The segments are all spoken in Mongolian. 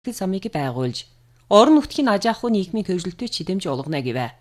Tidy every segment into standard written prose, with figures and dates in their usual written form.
замыг байгуулж, орон нутгийн аж ахуй нийгмийн хөгжилтөд чидэмж олгоно гэвэ.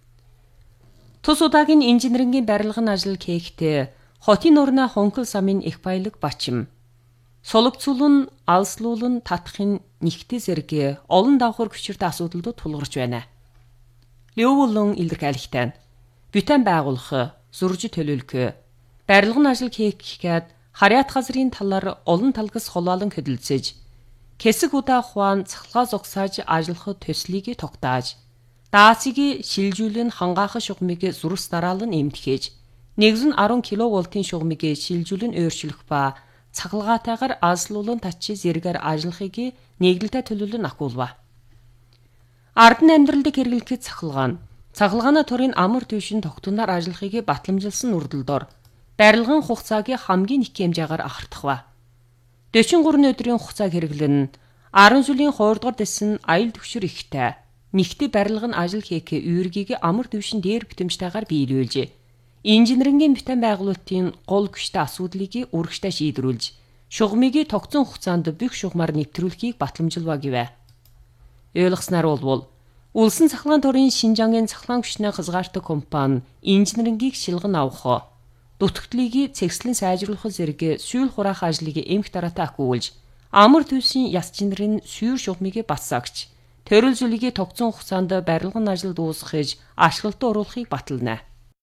Тус удаагийн инженерингийн барилгын ажил хийхдээ хотын орны хонхол замын их баялаг бачим. Сулгцуулан, алслуулан татахын нэгтэй зэрэг олон давхар хүчиртэй асуудалд тулгарч байна. Лёвлон илэрхийлэгтэй. Бүтэн байгуулах, зурж төлөвлөх, барилгын ажил хийх гээд харьяат газрын талаар олон талгас холоолон хөдөлсөж, хэсэг удаа хуан цахилгаан зогсааж ажиллахад төслийг тогтааж, даацыг шилжүүлэн хангаах шугамыг зурс дараалан эмтгэж, 110 кВт-ийн шугамыг шилжүүлэн өөрчлөх ба цахилгаатайгаар алслуулан татчи зэрэгээр ажиллахыг нэгдэлтэй төлөвлөн ахуулва. Ард нь амьдралд хэрэглэх цахилгааны төрийн амар төвшин тогтноор ажиллахыг батламжилсан үрдэлдор барилгын хугацааг хамгийн их хэмжээгээр ахардахва. 43 өдрийн хугацааг хэрэглэн 10 жилийн 2 дугаар дэсэн аюул төвшөр ихтэй нэгтэй барилгын ажил хийх үүргийг амар төвшин дээр бүтэмжтэйгээр биелүүлж, инженерингийн бүтэн байгуулалтын гол хүчтэй асуудлыг үргэлжтэй шийдвэрлэж, шугамыг тогтсон хугацаанд бүх шугамар нэвтрүүлэхийг батламжилва гэвэ. Ойлгосноор болвол улсын цахилгаан төрийн Шинжангийн цахилгаан хүчний хязгаартай компани инженерингийг шилгэн авах, дутагдлыг цэгцлэн сайжруулах зэрэг сүүл хураах ажлыг эмх дараатай ахиулж, амар төвшин яс чинрийн сүүр шугамыг батсаагч, төрөл зүйлийг тогтсон хугацаанд барилгын ажил дуусгахыг ашиглалтад оруулахыг батална.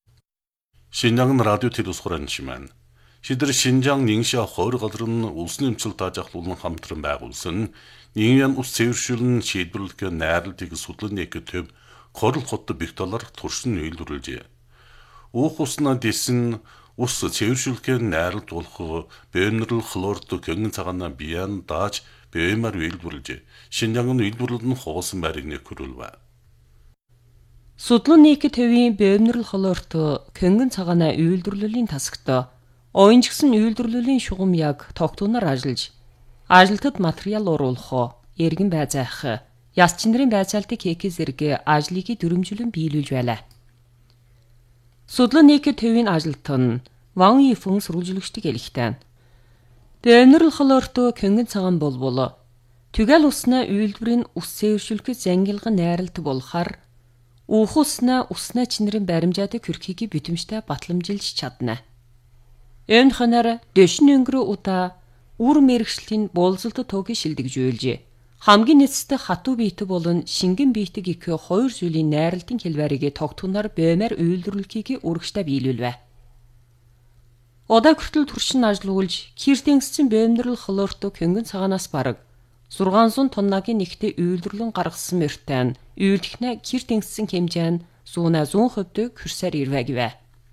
Шинжаан радио телевизхоранчман. Шидэр Шинжаан Нингшаа хойр газрын улсын эмчилт ажиглуулан хамтран байгуулсан Нингян ус цэвэршүүлэн шийдвэрлэх найралтыг судлан нэг төв корл хот бих талаар туршин үйлдвэрлэжээ. Ух уснаа дэсэн ус цэвэршүүлэх найралт болох бенерл хлорд гэнэн цагаана биян дааж бэмар үйлдвэрлэжээ. Шинжаан үйлдвэрлэлд нь хоосон байрыг нөхрүүлвэ. Судлан нэг төвийн бэмерл хлорд гэнэн цагаана үйлдвэрлэлийн тасагт оюунжгсан үйлдвэрлэлийн шугам яг тогтуноор ажиллаж, ажилтад материал оруулах, эргэн байзаах, яс чинрийн байцаалтыг хийх зэрэг ажлыг дүрмжлэн биелүүлж байлаа. Судлан нэг төвийн ажилт нь Ван Йифэн сурвалжлагчдыг элхтэн. Бэмерл хлорд гэнэн цагаан болбол түгэл уснаа үйлдвэрийн ус цэвэршүүлэх зангилган найралт болохаар ух уснаа чинрийн баримжаадаг хөрхийг бүтэмжтэй батламжилж чадна. Энэ ханаар дэшин өнгөрөө удаа үр мэрэгчлийн болзолт тоогийн шилдэгжүүлж, хамгийн нэцтэй хатуу биетэг болон шингэн биетэг их хоёр зүйлийн найралтын хэлбэрийг тогтуноор бэмэр үйлдвэрлэхийг үргэлжтэй биелүүлвэ. Удаа хүртэл туршин ажиллуулж, киртэнсцэн бэмерл хлорд гэнэн цагаанаас бараг 600 тоннагийн нэгтэй үйлдвэрлэн гаргасан мөртөө үйлдэхнэ киртэнсцэн хэмжээ нь 100% хөрсөөр ирвэ гэвэ.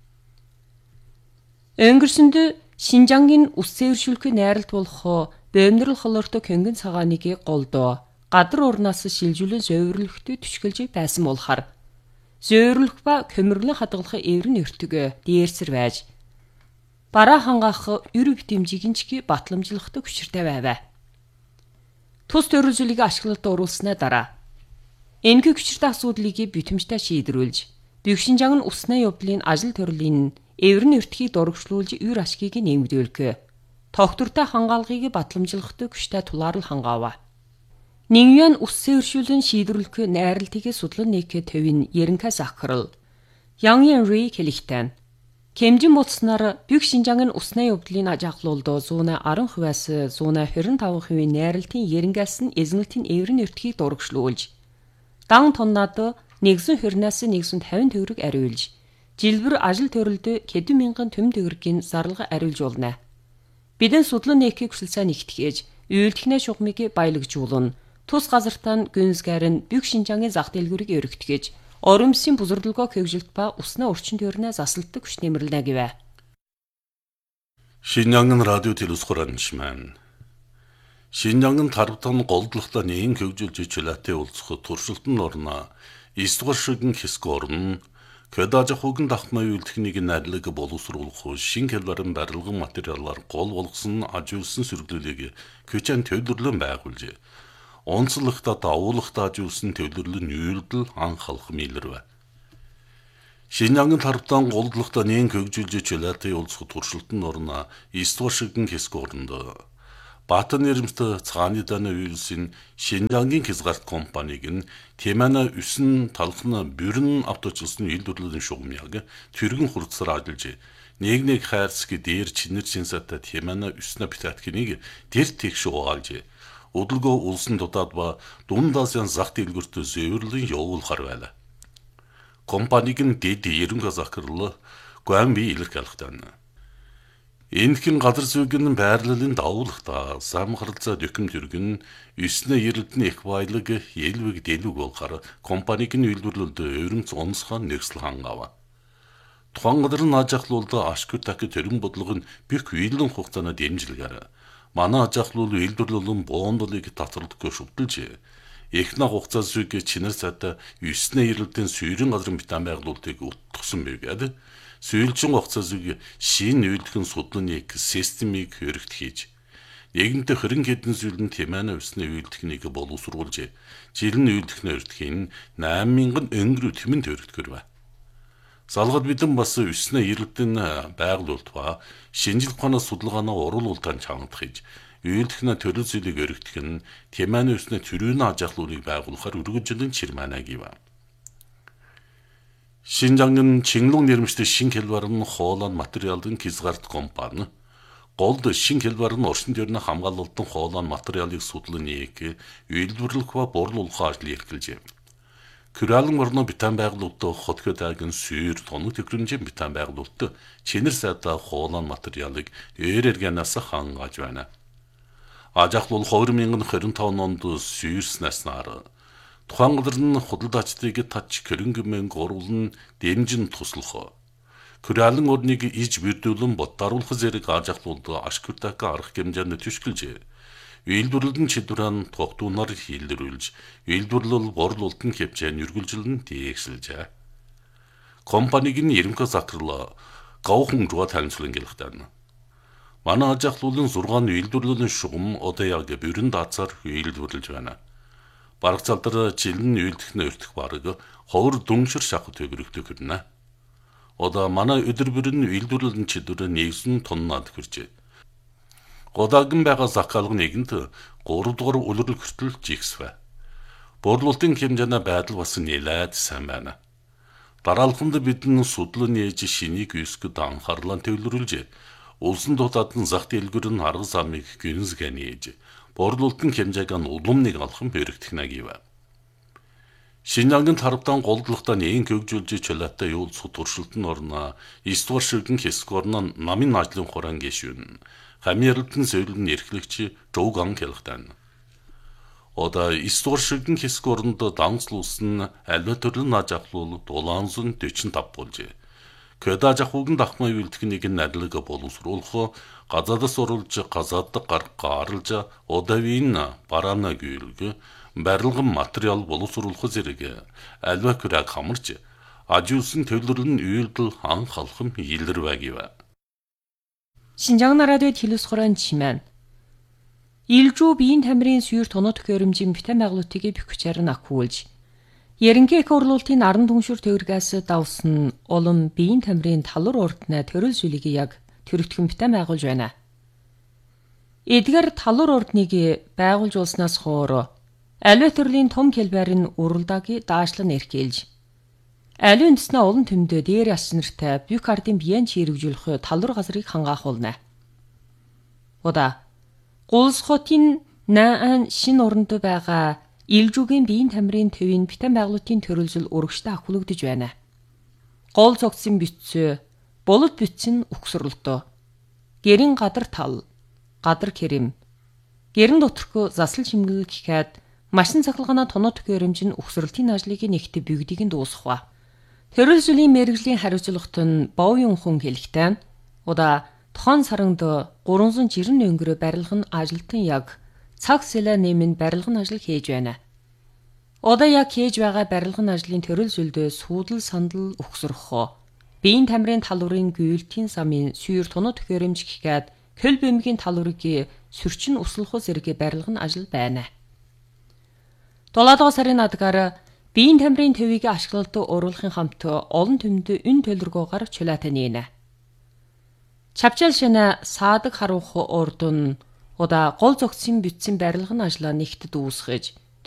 Өнгөрсөнд Шинжаангийн ус цэвэршүүлэх найралт болох бэмерл хлорд гэнэн цагааныг голдоо гадар урнаас шилжүүлэн зөөвөрлөхтэй түшгэлж байсан болохоор зөөвөрлөх ба көмөрлөн хадгалах эврэн өртөг дээрсэр байж, бараа хангаах өр бүтэмжийг нь батламжлахдаг хүчиртэй байвэ. Тус төрөл зүйлийг ашиглалтад оруулснаа дараа энэхүү хүчиртэй асуудлыг бүтэмжтэй шийдвэрлэж, бүх Шинжаан усны явдлын ажил төрлийн эврэн өртгийг дурагшлуулж ür ашгийг нэмэгдүүлэх, тогтвортой хангаалгыг батламжлахдаг хүчтэй тулаарл хангаава. Нингян ус цэвэршүүлэн шийдвэрлэх найралтыг судлан нэг төвийн Еренхэ Захарл Ян Янри хэлэхтэн. Хэмжин буцснаар бүх Шинжаан усны явдлын аж ахуйлд 110%-аас 125% найралтын Еренгээс нь эзэнэлтийн эврэн өртгийг дурагшлуулж, дан тоннаад 120-наас 150 төгрөг ариулж, жилбэр ажил төрөлд хэдэн мянган төм төгрөгийн зарлага ариулж болно. Бидэн судлан нэхийг хүсэлцээ нэгтгэж, үйлдэхнээ шугамыг баялагжуулна. Тус газартаа гүнзгээр нь бүх Шинжаангийн зах дэлгүүрийг өргөтгөж, оромсын бузралгоо хөгжилт ба усны орчин тойрны заслалтдаг хүч нэмэрлэнэ гэвэ. Шинжаан радио телевизхоранчман. Шинжаан тарбтан голдлохтой нээн хөгжилж чилатэ улцох туршилтын орно. Истгоршигэн хэсэг орно. Көдажахугын дахмаа үйлдэхнийг найрлаг боловсруулах шин хэлбэрэн барилгын материалаар гол болгосон ажиулсан сэргэлүүлэг көчэн төвлөрлөн байгуулж, онцлогтой давуулгатай ажиулсан төвлөрлөн үйлдэл анхалах мэлэрвэ. Шинжаан тарбтан голдлохтой нээн хөгжилж чилатэ улцох туршилтын орно. Истгоршигэн хэсэг орно. Баатар нэрмэт цааныданы үйлсийн Шинжангийн хязгаарт компаниг нь Темана 9 талхна бүрэн автожилсны үйлдвэрлэлийн шугамяг тэргэн хурцсаар ажиллаж нэг хайрцаг дээр чинэр шинсата Темана 9-на битаткинийг тэр тэгш угаалж өдөлгөө улсын дудаад ба дунд Азийн зах дэлгүүрт зөвөрлөн явуулахар байлаа. Компаниг нь дэд ерөнхий захирал Гуанби илэрхийлэхдээ Энэхэн газар зүйн байрлалын давуулгахдаа самхарлцаа дөхөм төргөн 9-ны эрэлтний их баялаг елвэг дэлүг болохоор компаниг нь үйлдвэрлэлд өрөмц онцгой нэгсэл хангав. Тухайн газрын аж ахлуулд ашгүй так төрөн бодлого нь бүх үйлдэн хугацаанд дэмжлэгээр манай аж ахлуул үйлдвэрлэлэн боондолыг татварлахгүй шүтэлж эхнэ хугацаа зүйг чинэр цаата 9-ны эрэлтийн сүйрэн газрын битан байгуулалтыг утгсан байгаад сүйрэлчин хугацаа зүйг шин үйлдэх судлааны системийг өргөт хийж нэгэнтээ хөрөн хэдэн зүйлэн Темана 9-ны үйлдэхнийг боловсруулж жирэн үйлдэхний өртөхийн 8000 өнгөрөө тэмэн төрөгдгөр ба. Залгад бидэн бас 9-ны эрэлтийн байгуулалт ба шинжил ухааны судалгааны уруулалтанд чангадах хийж үйлдэхний төрөл зүйлийг өргөдөх нь Темана 9-ны төрийн аж ахлуулыг байгуулахаар өргөжлөн чирманаг ив. Шинжангын Чинглун нэрмжтэй шин хэлбарын хоолойн материалын хязгаарт компани голд шин хэлбарын орчин тойрны хамгаалалтын хоолойн материалыг судлааны үйлдвэрлэх ба борлуулах ажлыг эрхэлжээ. Кюралан орны битан байгууллагад хотгодагийн сүйр тоног төхрөмжийн битан байгууллагад чинэр сайдаа хоолойн материалыг эргэнээс хангааж байна. Аж ахлуул 2025 онд сүйрснэснаар тухайн газрын худалдаачдыг тач хөрөнгөмэн гурван дэмжин туслах. Кюралан орныг иж бүрдүүлэн боддаруулах зэрэг аж ахлуулд ашгүйтэй арга хэмжээнд түшгэлж үйлдвэрлэлэн чидран тогтуунаар хийлрүүлж үйлдвэрлэл борлуулалтын хэмжээнд үргэлжлэн дээгсэлжээ. Компаниг нь ерөнхий захирал Гаухан жуа танилцуулан гэлэхдээ манай аж ахлуулын 6 үйлдвэрлэлийн шугам одоо яг бүрэн даацаар үйлдвэрлэж байна. Бараг залдар жилийн үйлдэхний өртөх бараг ховор дүншир шахах төгрөгтэй хүрнэ. Одоо манай өдөр бүрэн үйлдвэрлэлийн чидөр 1 тоннад хүрчээ. Годаагийн байгаа захиалга нэгэнт 3 дугаар үлрэл хүртэл жигсвэ. Борлуулалтын хэмжээний байдал бас нэлээд сайн байна. Дараалханд бидний судлааны ээж шинийг өсгөд анхаарлаа төвлөрүүлж улсын дутаад зах дэлгүүр нь арга замыг гүнзгэн ээж борлуулалтын хэмжээг нь уламныг алхан бэрэгдэх ив. Шинжангийн тарбтан голдлогтой нээн хөгжүүлж чөлөөтэй юулцх туршилтын орно 9 дугаар ширхэг хэсэг орно намын ажлын хураан гишүүн хамиарлтын зөвлөн эрхлэгч Жууган хэлэхдээ одоо 9 дугаар ширхэг хэсэг оронд данцлуулсан аливаа төрлийн аж ахлуул дулаанзун 45 болж Көдө аж ахуйн дахмын үйлдэхнийг надлаг боловсруулах газадас оруулж газад гаргалж удавын бараана гүйлг барилгын материал боловсруулах зэрэг аливаа күрэг хамарч ажуулсан төвлөрөн үйлдэл ан халхам илэрвэг. Шинжаан радиод хэлсгорон чимэн Илжүү биеийн тамирын сүйр тоноод хөрөмжийн битэн байгуулалтыг бөхчээр нь акуулж Ерөнхий их хурлын 10 түншүр төвөргөөс давсан улам биеийн тамирын талур урднаа төрөл зүйлийг яг төрөгдөхөн битэн байгуулж байна. Эдгээр талур урдныг байгуулж улснаас хойш аливаа төрлийн том хэлбэрийн уралдааг даашлан эрхэлж аливаа үндэснээ олон төмдөө дээр яс нартай бүх ардын биеийн чирэгжүүлэх талур газрыг хангаахулна. Ода Гулс хотын наан шин оронд байгаа Илжүүгийн биеийн тамирын төвийн битэн байгуулалтын төрөлжил урагштай ахуулагдж байна. Гол цогцсон битцээ, болот битсэн өгсөрлөлтөө. Гэрийн гадар тал, гадар керэм. Гэрэн доторх засал шимгэл гэхэд машин цахилгааны тоноод хөрөмж нь өгсөрлөлтийн ажлыг нэгт бүгдийг нь дуусгах. Төрөлжилийн мэргэжлийн хариуцлагт нь боовын хүн хэлэхдээ удаа тохон саранд 300 жирэн өнгөрөө барилга нь ажилтан яг цаг сэлэ нэмэн барилгын ажил хийж байна. Одоо яг хийж байгаа барилгын ажлын төрөл зүйлдээ сүүдэл сандал өгсөрөх. Биеийн тамирын талуурын гүйлтийн самын сүйр тоноод хөрөмж гэхэд хөл бэмгийн талуурыг сөрчин услах зэрэг барилгын ажил байна. 7 сарын адгаар биеийн тамирын төвийг ашиглалт оруулахын хамт олон төмөнд өн төлөргөөр чулаатай нийнэ. Чавчал шинэ саадаг харуулах урдун Удаа гол зохицын бичсэн барилгын ажлаа нэгтэд үүсгэж